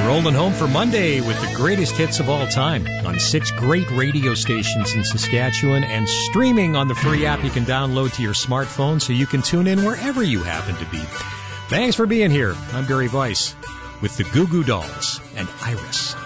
Rolling home for Monday with the greatest hits of all time on 6 great radio stations in Saskatchewan and streaming on the free app you can download to your smartphone so you can tune in wherever you happen to be. Thanks for being here. I'm Gary Weiss with the Goo Goo Dolls and Iris.